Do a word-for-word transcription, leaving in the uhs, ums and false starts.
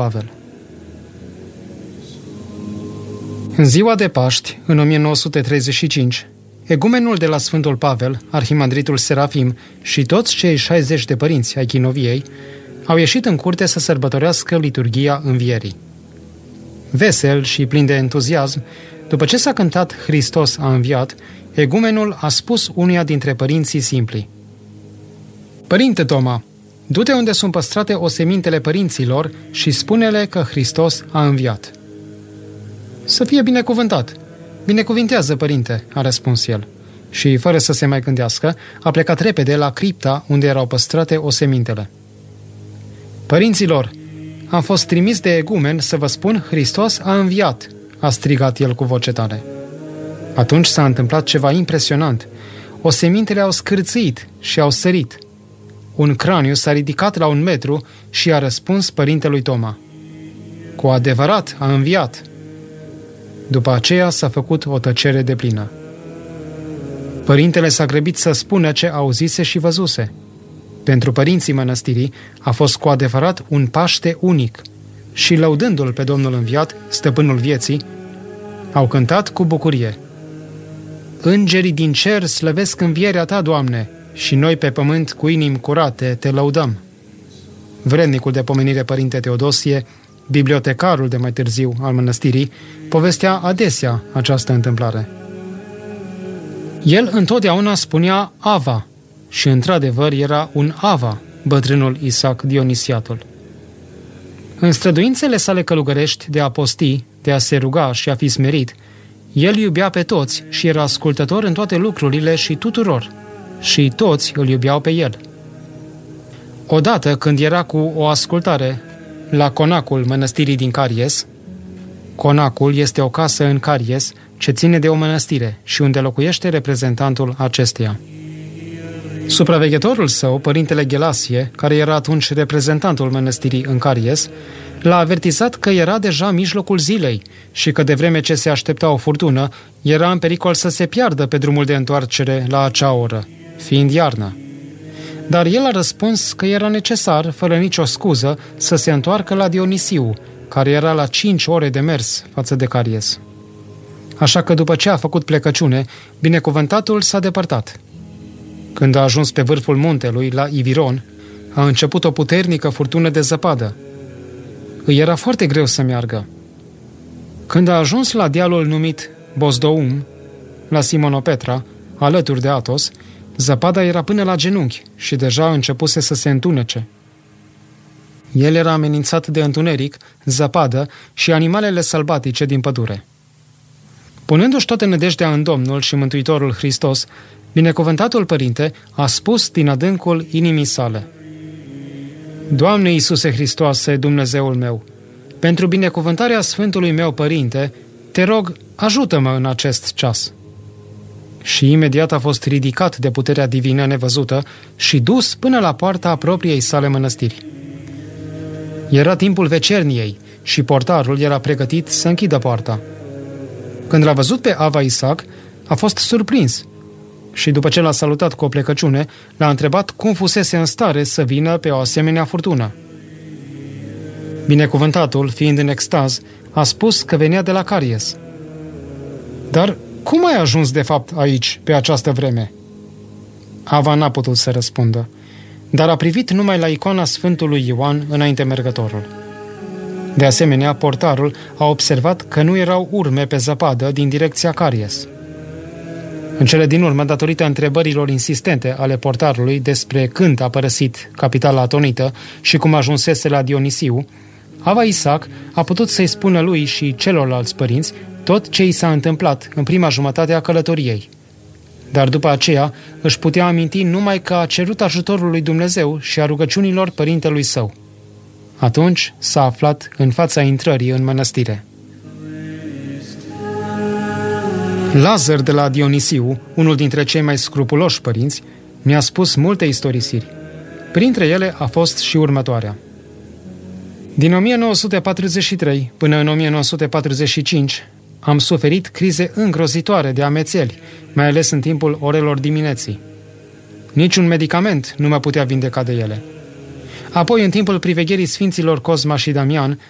Pavel. În ziua de Paști, în o mie nouă sute treizeci și cinci, egumenul de la Sfântul Pavel, arhimandritul Serafim și toți cei șaizeci de părinți ai Chinoviei au ieșit în curte să sărbătorească liturghia Învierii. Vesel și plin de entuziasm, după ce s-a cântat Hristos a înviat, egumenul a spus unuia dintre părinții simpli: Părinte Toma, du-te unde sunt păstrate osemintele părinților și spune-le că Hristos a înviat. Să fie binecuvântat. Binecuvintează, părinte, a răspuns el. Și, fără să se mai gândească, a plecat repede la cripta unde erau păstrate osemintele. Părinților, am fost trimis de egumen să vă spun Hristos a înviat, a strigat el cu voce tare. Atunci s-a întâmplat ceva impresionant. Osemintele au scârțâit și au sărit. Un craniu s-a ridicat la un metru și a răspuns părintelui Toma: Cu adevărat a înviat. După aceea s-a făcut o tăcere deplină. Părintele s-a grăbit să spună ce auzise și văzuse. Pentru părinții mănăstirii a fost cu adevărat un Paște unic și, lăudându-l pe Domnul înviat, stăpânul vieții, au cântat cu bucurie: Îngerii din cer slăvesc învierea ta, Doamne, și noi pe pământ cu inimi curate te lăudăm. Vrednicul de pomenire părinte Teodosie, bibliotecarul de mai târziu al mănăstirii, povestea adesea această întâmplare. El întotdeauna spunea Ava și într-adevăr era un Ava, bătrânul Isaac Dionisiatul. În străduințele sale călugărești de a posti, de a se ruga și a fi smerit, el iubea pe toți și era ascultător în toate lucrurile și tuturor, și toți îl iubeau pe el. Odată, când era cu o ascultare la conacul mănăstirii din Caries, conacul este o casă în Caries ce ține de o mănăstire și unde locuiește reprezentantul acesteia. Supraveghetorul său, părintele Ghelasie, care era atunci reprezentantul mănăstirii în Caries, l-a avertizat că era deja mijlocul zilei și că de vreme ce se aștepta o furtună, era în pericol să se piardă pe drumul de întoarcere la acea oră, fiind iarnă. Dar el a răspuns că era necesar, fără nicio scuză, să se întoarcă la Dionisiu, care era la cinci ore de mers față de Caries. Așa că după ce a făcut plecăciune, binecuvântatul s-a depărtat. Când a ajuns pe vârful muntelui, la Iviron, a început o puternică furtună de zăpadă. Îi era foarte greu să meargă. Când a ajuns la dealul numit Bosdoum, la Simonopetra, alături de Atos, zăpada era până la genunchi și deja începuse să se întunece. El era amenințat de întuneric, zăpadă și animalele sălbatice din pădure. Punându-și toată nădejdea în Domnul și Mântuitorul Hristos, binecuvântatul părinte a spus din adâncul inimii sale: Doamne Iisuse Hristoase, Dumnezeul meu, pentru binecuvântarea Sfântului meu Părinte, te rog, ajută-mă în acest ceas. Și imediat a fost ridicat de puterea divină nevăzută și dus până la poarta propriei sale mănăstiri. Era timpul vecerniei și portarul era pregătit să închidă poarta. Când l-a văzut pe Ava Isaac, a fost surprins și după ce l-a salutat cu o plecăciune, l-a întrebat cum fusese în stare să vină pe o asemenea furtună. Binecuvântatul, fiind în extaz, a spus că venea de la Caries. Dar cum ai ajuns de fapt aici, pe această vreme? Ava n-a putut să răspundă, dar a privit numai la icoana Sfântului Ioan înainte mergătorul. De asemenea, portarul a observat că nu erau urme pe zăpadă din direcția Caries. În cele din urmă, datorită întrebărilor insistente ale portarului despre când a părăsit capitala atonită și cum ajunsese la Dionisiu, Ava Isaac a putut să-i spună lui și celorlalți părinți tot ce i s-a întâmplat în prima jumătate a călătoriei. Dar după aceea își putea aminti numai că a cerut ajutorul lui Dumnezeu și a rugăciunilor părintelui său. Atunci s-a aflat în fața intrării în mănăstire. Lazar de la Dionisiu, unul dintre cei mai scrupuloși părinți, mi-a spus multe istorisiri. Printre ele a fost și următoarea. Din o mie nouă sute patruzeci și trei până în o mie nouă sute patruzeci și cinci am suferit crize îngrozitoare de amețeli, mai ales în timpul orelor dimineții. Niciun medicament nu mă putea vindeca de ele. Apoi, în timpul privegherii sfinților Cosma și Damian,